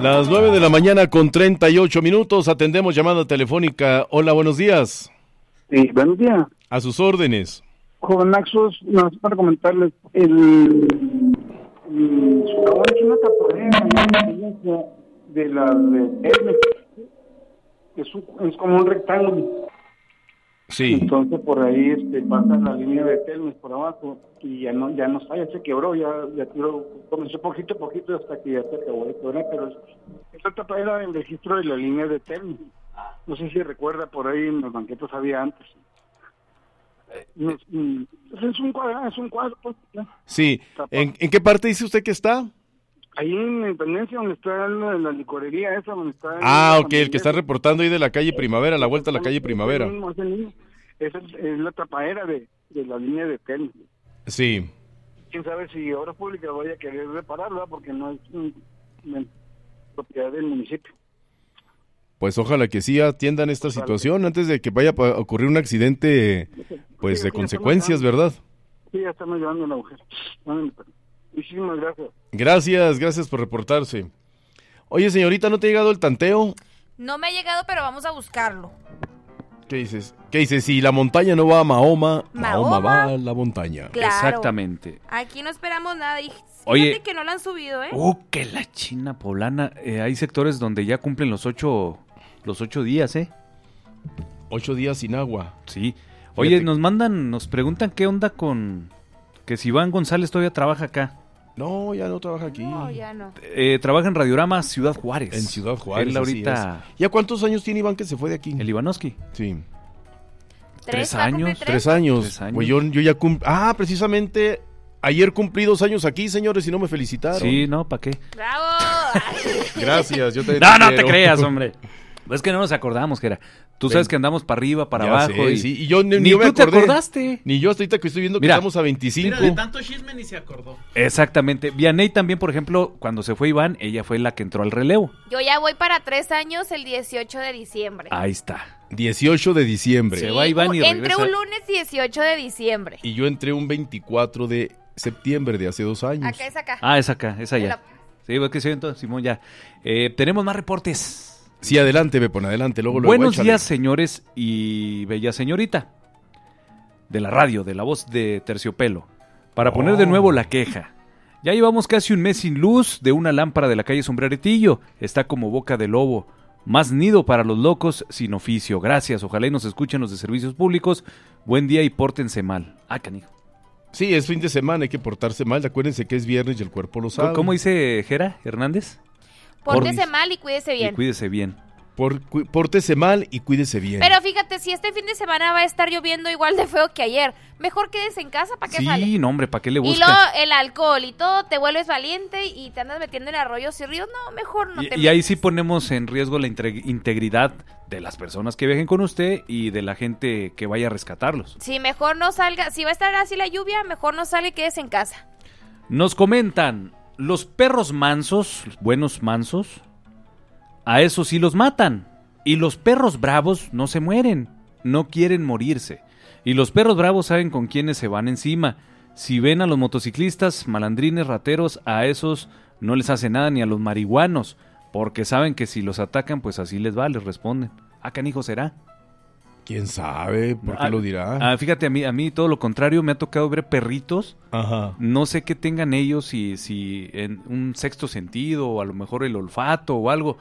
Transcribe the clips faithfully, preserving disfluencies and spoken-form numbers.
Las nueve de la mañana con treinta y ocho minutos, atendemos llamada telefónica. Hola, buenos días. Sí, buenos días. A sus órdenes. Joven Naxos, no es para comentarles, el, el Socavón es una tapadera de la de Telmex, es, un, es como un rectángulo. Sí. Entonces por ahí este, pasa la línea de Telmex por abajo y ya no ya no está, ya se quebró, ya, ya tiró, comenzó poquito a poquito hasta que ya se acabó de quebrar, pero es, esta tapadera del registro de la línea de Telmex. No sé si recuerda, por ahí en los banquetos había antes. Es, es un cuadro, es un cuadro. Pues, sí. ¿En, ¿En qué parte dice usted que está? Ahí en Independencia, donde está la, la licorería esa, donde está... Ah, ok, el que está reportando ahí de la calle Primavera, la vuelta a la calle Primavera. Esa es, es la tapadera de, de la línea de Telmex. Sí. Quién sabe si Obras Públicas vaya a querer repararla, porque no es un, una propiedad del municipio. Pues ojalá que sí atiendan esta situación antes de que vaya a ocurrir un accidente, pues sí, de sí, consecuencias, ¿verdad? Sí, ya estamos llevando la mujer. Muchísimas gracias. Gracias, gracias por reportarse. Oye, señorita, ¿no te ha llegado el tanteo? No me ha llegado, pero vamos a buscarlo. ¿Qué dices? ¿Qué dices? Si la montaña no va a Mahoma, Mahoma, Mahoma va a la montaña. Claro. Exactamente. Aquí no esperamos nada. Y fíjate Oye, que no lo han subido, ¿eh? ¡Uh, que la China poblana! Eh, hay sectores donde ya cumplen los ocho, los ocho días, ¿eh? Ocho días sin agua. Sí. Oye, Fíjate. nos mandan, nos preguntan qué onda con... Que si Iván González todavía trabaja acá. No, ya no trabaja aquí. No, ya no. Eh, trabaja en Radiorama Ciudad Juárez. En Ciudad Juárez, Él ahorita... así es. ¿Ya cuántos años tiene Iván que se fue de aquí? El Ivanovsky. Sí. Tres ¿Va a cumplir años, tres? Tres años. Tres años. Pues yo, yo ya cum... Ah, precisamente ayer cumplí dos años aquí, señores, y no me felicitaron. Sí, no, ¿para qué? ¡Bravo! Gracias, yo te No, no te quiero. creas, hombre. Es que no nos acordamos, que era. Tú sabes Ven. que andamos para arriba, para Ya abajo. sé, y... sí, y yo ni, Ni yo me tú te acordé. acordaste. Ni yo hasta ahorita que estoy viendo que Mira. estamos a veinticinco. Mira, de tanto chisme ni se acordó. Exactamente. Vianey también, por ejemplo, cuando se fue Iván, ella fue la que entró al relevo. Yo ya voy para tres años el dieciocho de diciembre. Ahí está. dieciocho de diciembre. Se va Iván y un- Entre regresa. un lunes dieciocho de diciembre. Y yo entré un veinticuatro de septiembre de hace dos años. Acá es acá. Ah, es acá, es allá. La- Sí, es que se entonces, Simón, ya. Eh, tenemos más reportes. Sí, adelante, Bepon, adelante. Luego, luego, Buenos échale. días, señores y bella señorita. De la radio, de la voz de Terciopelo. Para poner de Oh. nuevo la queja. Ya llevamos casi un mes sin luz de una lámpara de la calle Sombreretillo. Está como boca de lobo. Más nido para los locos sin oficio. Gracias, ojalá y nos escuchen los de servicios públicos. Buen día y pórtense mal. Ah, canijo. Sí, es fin de semana, hay que portarse mal. Acuérdense que es viernes y el cuerpo lo sabe. ¿Cómo dice Jera Hernández? Pórtese Por- mal y cuídese Y bien. cuídese bien. Por, cu- pórtese mal y cuídese bien. Pero fíjate, si este fin de semana va a estar lloviendo igual de feo que ayer, mejor quédese en casa, ¿para qué Sí, sale? no, hombre, ¿para qué le Y busca? luego el alcohol y todo, te vuelves valiente y te andas metiendo en arroyos y ríos. No, mejor no te Y, y ahí metas. sí ponemos en riesgo la intre- integridad de las personas que viajen con usted y de la gente que vaya a rescatarlos. Sí, mejor no salga. Si va a estar así la lluvia, mejor no salga y quédese en casa. Nos comentan, los perros mansos, buenos mansos, a esos sí los matan. Y los perros bravos no se mueren, no quieren morirse. Y los perros bravos saben con quiénes se van encima. Si ven a los motociclistas, malandrines, rateros, a esos no les hace nada, ni a los marihuanos, porque saben que si los atacan, pues así les va, les responden. Ah, canijo, ¿será? ¿Quién sabe? ¿Por qué Ah, lo dirá? Ah, fíjate, a mí, a mí todo lo contrario, me ha tocado ver perritos. Ajá. No sé qué tengan ellos, si, si en un sexto sentido, o a lo mejor el olfato o algo.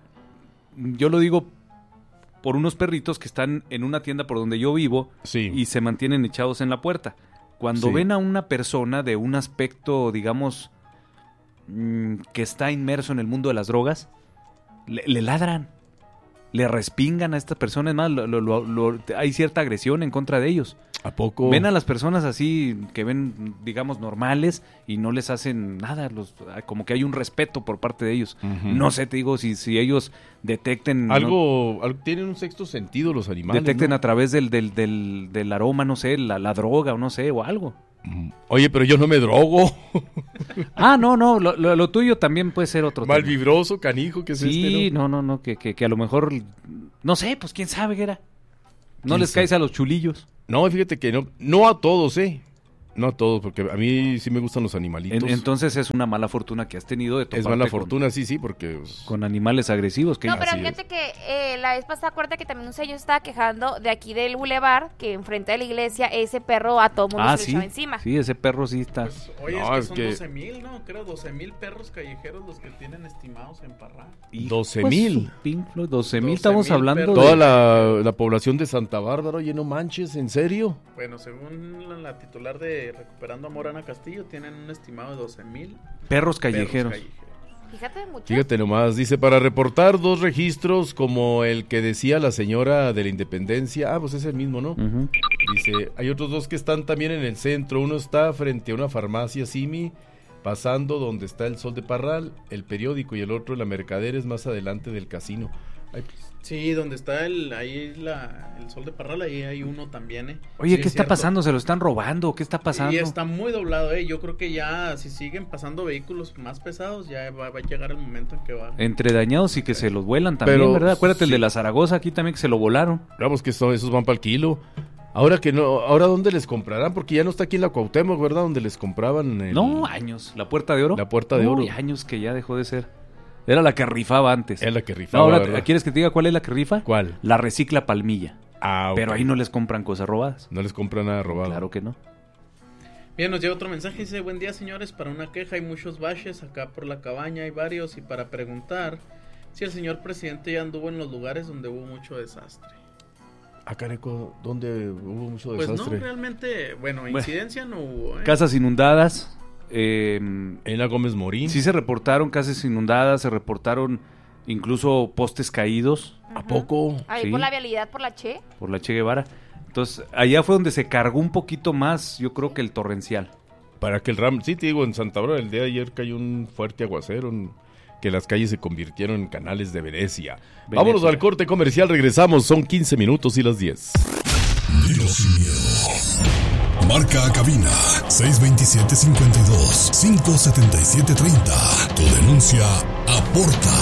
Yo lo digo por unos perritos que están en una tienda por donde yo vivo Sí. y se mantienen echados en la puerta. Cuando Sí. ven a una persona de un aspecto, digamos, mm, que está inmerso en el mundo de las drogas, le, le ladran, le respingan a esta persona. Es más, lo- lo- lo- lo- hay cierta agresión en contra de ellos. ¿A poco? Ven a las personas así que ven, digamos, normales y no les hacen nada, los, como que hay un respeto por parte de ellos. Ujú. No sé, te digo, si, si ellos detecten... ¿no? Algo, algo- tienen un sexto sentido los animales. detecten ¿no? a través del, del, del, del aroma, no sé, la, la droga o no sé, o algo. Ujú. Oye, pero yo no me drogo. Ah, no, no, lo, lo, lo tuyo también puede ser otro tema. Malvibroso, canijo, que es Sí, este, ¿no? no, no, no, que, que, que a lo mejor, no sé, pues quién sabe qué era. No ¿Quién les sabe? caes a los chulillos. No, fíjate que no, no a todos, ¿eh? No a todos, porque a mí sí me gustan los animalitos. En, entonces es una mala fortuna que has tenido de toparte Es mala con, fortuna, sí, sí, porque... Pues, con animales agresivos. Que No, pero Así fíjate es. que eh, la vez pasada, acuérdate que también un señor estaba quejando de aquí del bulevar, que enfrente de la iglesia, ese perro a todo mundo Ah, se sí, le echaba encima. sí, ese perro sí está. Pues, oye, No, es es que son que- doce mil, ¿no? Creo doce mil perros callejeros los que tienen estimados en Parral. doce mil. Pink Floyd, doce mil, doce estamos mil hablando perros. de... Toda la, la población de Santa Bárbara, oye, no manches, ¿en serio? Bueno, según la, la titular de Recuperando Amor, Ana Castillo, tienen un estimado de doce mil perros callejeros. Fíjate mucho. Fíjate nomás, dice, para reportar dos registros como el que decía la señora de la Independencia, ah, pues es el mismo, ¿no? Ujú. Dice, hay otros dos que están también en el centro, uno está frente a una farmacia Simi, pasando donde está el Sol de Parral, el periódico, y el otro, la Mercaderes, más adelante del casino. Ay, pues, Sí, donde está el ahí la, el Sol de Parral, ahí hay uno también, ¿eh? Oye, Sí, ¿qué es está cierto. pasando? ¿Se lo están robando? ¿Qué está pasando? Y está muy doblado, ¿eh? Yo creo que ya, si siguen pasando vehículos más pesados, ya va, va a llegar el momento en que va... Entre dañados y que se los vuelan también, Pero, ¿verdad? Acuérdate el sí. de la Zaragoza, aquí también que se lo volaron. vamos que esto- esos van para el kilo. Ahora que no, ahora ¿dónde les comprarán? Porque ya no está aquí en la Cuauhtémoc, ¿verdad? Donde les compraban el- No, años. ¿La Puerta de Oro? La Puerta de Oro. Uy, años que ya dejó de ser. Era la que rifaba antes. Es la que No, rifaba, ahora, ¿verdad? ¿quieres que te diga cuál es la que rifa? ¿Cuál? La Recicla Palmilla. Ah, ok. Pero ahí no les compran cosas robadas. No les compran nada robado. Claro que no. Bien, nos llega otro mensaje, dice, buen día señores, para una queja hay muchos baches, acá por la cabaña hay varios, y para preguntar si el señor presidente ya anduvo en los lugares donde hubo mucho desastre. Ah, careco, ¿dónde hubo mucho Pues desastre? no, realmente, bueno, Bueno. incidencia no hubo, ¿eh? Casas inundadas. eh, En la Gómez Morín. sí se reportaron casas inundadas, se reportaron incluso postes caídos ¿A poco? Ahí Sí. por la vialidad, por la Che. por la Che Guevara. Entonces, allá fue donde se cargó un poquito más, yo creo que el torrencial. Para que el RAM... Sí, te digo, en Santa Bárbara el día de ayer cayó un fuerte aguacero, en- que las calles se convirtieron en canales de Venecia. Venecia. Vámonos al corte comercial, regresamos, son quince minutos y las diez. Dilo sin miedo. Marca a cabina seis dos siete, cinco dos, cinco siete siete tres cero. Tu denuncia aporta.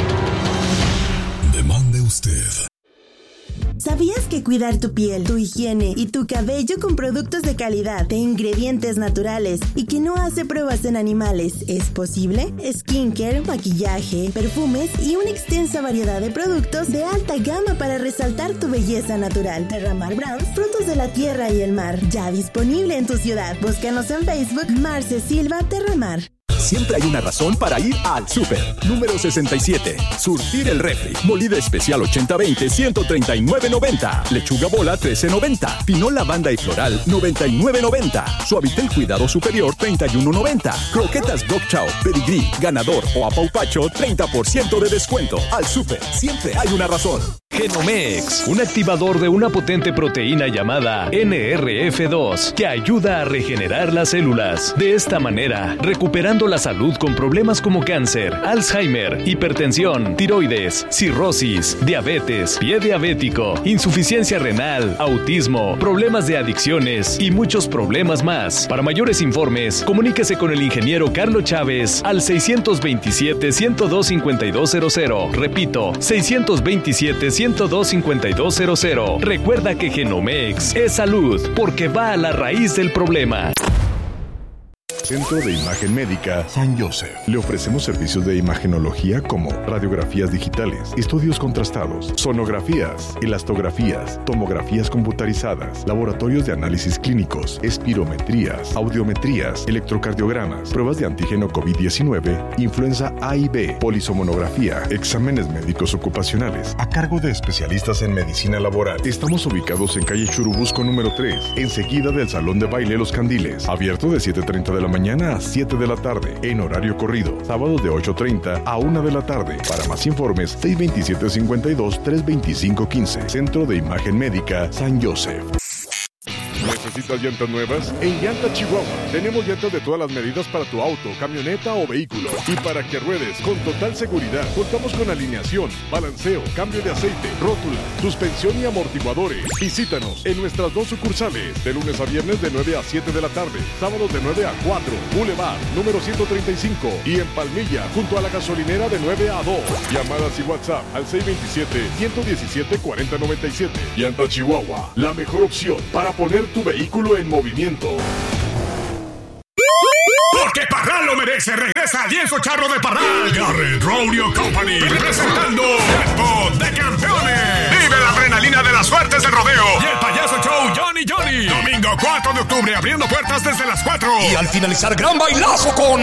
Demande usted. ¿Sabías que cuidar tu piel, tu higiene y tu cabello con productos de calidad, de ingredientes naturales y que no hace pruebas en animales es posible? Skincare, maquillaje, perfumes y una extensa variedad de productos de alta gama para resaltar tu belleza natural. Terramar Brands, frutos de la tierra y el mar, ya disponible en tu ciudad. Búscanos en Facebook, Marce Silva Terramar. Siempre hay una razón para ir al súper. Número sesenta y siete. Surtir el refri. Molida especial ochenta veinte, ciento treinta y nueve noventa. Lechuga bola trece noventa. Pinol lavanda y floral noventa y nueve noventa. Suavitel cuidado superior treinta y uno noventa. Croquetas Dog Chow, Pedigree, Ganador o Apaupacho treinta por ciento de descuento. Al súper siempre hay una razón. Genomex, un activador de una potente proteína llamada N R F dos que ayuda a regenerar las células. De esta manera, recuperando la salud con problemas como cáncer, Alzheimer, hipertensión, tiroides, cirrosis, diabetes, pie diabético, insuficiencia renal, autismo, problemas de adicciones y muchos problemas más. Para mayores informes, comuníquese con el ingeniero Carlos Chávez al seiscientos veintisiete, ciento dos, cincuenta y dos cero cero. Repito, seiscientos veintisiete, ciento dos, cincuenta y dos cero cero. Recuerda que Genomex es salud porque va a la raíz del problema. Centro de Imagen Médica San Joseph. Le ofrecemos servicios de imagenología como radiografías digitales, estudios contrastados, sonografías, elastografías, tomografías computarizadas, laboratorios de análisis clínicos, espirometrías, audiometrías, electrocardiogramas, pruebas de antígeno COVID diecinueve, influenza A y B, polisomonografía, exámenes médicos ocupacionales, a cargo de especialistas en medicina laboral. Estamos ubicados en calle Churubusco número tres, enseguida del Salón de Baile Los Candiles, abierto de siete treinta de la mañana a siete de la tarde, en horario corrido, sábados de ocho treinta a una de la tarde. Para más informes, seis dos siete, cinco dos, tres dos cinco uno cinco. Centro de Imagen Médica San Joseph. ¿Necesitas llantas nuevas? En Llanta Chihuahua tenemos llantas de todas las medidas para tu auto, camioneta o vehículo. Y para que ruedes con total seguridad, contamos con alineación, balanceo, cambio de aceite, rótula, suspensión y amortiguadores. Visítanos en nuestras dos sucursales, de lunes a viernes de nueve a siete de la tarde, sábados de nueve a cuatro, Boulevard, número ciento treinta y cinco, y en Palmilla, junto a la gasolinera de nueve a dos. Llamadas y WhatsApp al seis dos siete, uno uno siete, cuatro cero nueve siete. Llanta Chihuahua, la mejor opción para poner tu vehículo en movimiento. Se regresa al lienzo charro de Parral. Garrett Rodeo Company presentando Jackpot de Campeones. Vive la adrenalina de las suertes del rodeo. Y el payaso show Johnny Johnny. Domingo cuatro de octubre abriendo puertas desde las cuatro. Y al finalizar gran bailazo con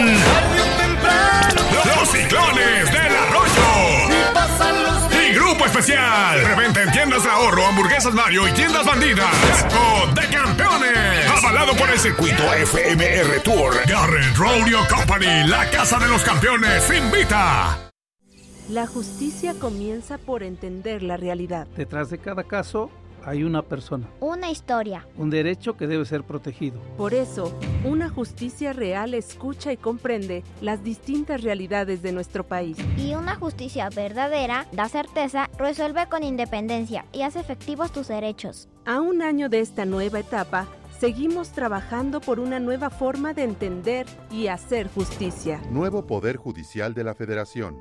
Los Ciclones del Arroyo. Y grupo especial. Reventa en tiendas de ahorro, hamburguesas Mario y tiendas bandidas. Jackpot de Campeones. Avalado por el circuito F M R Tour. Garrett Rodeo Company, la casa de los campeones, invita. La justicia comienza por entender la realidad. Detrás de cada caso hay una persona. Una historia. Un derecho que debe ser protegido. Por eso, una justicia real escucha y comprende las distintas realidades de nuestro país. Y una justicia verdadera da certeza, resuelve con independencia y hace efectivos tus derechos. A un año de esta nueva etapa, seguimos trabajando por una nueva forma de entender y hacer justicia. Nuevo Poder Judicial de la Federación.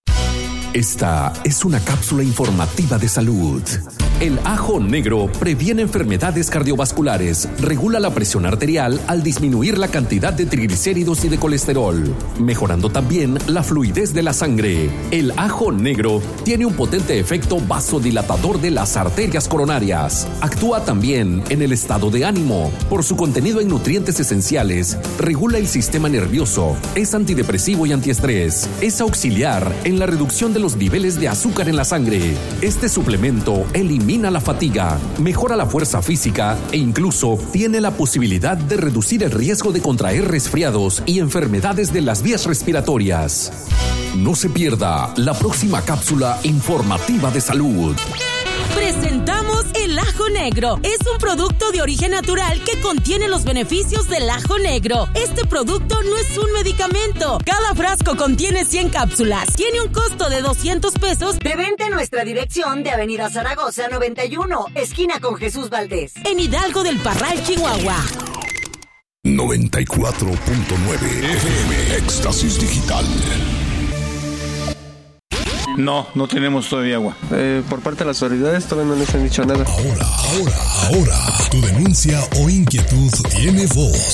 Esta es una cápsula informativa de salud. El ajo negro previene enfermedades cardiovasculares, regula la presión arterial al disminuir la cantidad de triglicéridos y de colesterol, mejorando también la fluidez de la sangre. El ajo negro tiene un potente efecto vasodilatador de las arterias coronarias. Actúa también en el estado de ánimo. Por su contenido en nutrientes esenciales, regula el sistema nervioso, es antidepresivo y antiestrés, es auxiliar en la reducción de los niveles de azúcar en la sangre. Este suplemento elimina la fatiga, mejora la fuerza física e incluso tiene la posibilidad de reducir el riesgo de contraer resfriados y enfermedades de las vías respiratorias. No se pierda la próxima cápsula informativa de salud. Presentamos el ajo negro. Es un producto de origen natural que contiene los beneficios del ajo negro. Este producto no es un medicamento. Cada frasco contiene cien cápsulas. Tiene un costo de doscientos pesos. De venta en nuestra dirección de Avenida Zaragoza noventa y uno, esquina con Jesús Valdés. En Hidalgo del Parral, Chihuahua. noventa y cuatro punto nueve F M Éxtasis Digital. No, no tenemos todavía agua. Eh, por parte de las autoridades todavía no les han dicho nada. Ahora, ahora, ahora, tu denuncia o inquietud tiene voz.